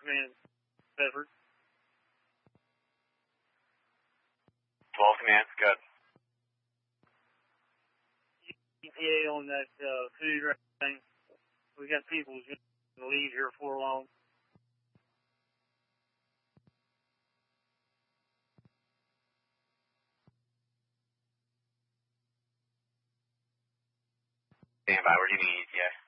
Command, Bedford. 12 Command, good. ETA on that food right thing. We got people who's going to leave here before long. Stand by, where do you need ETA?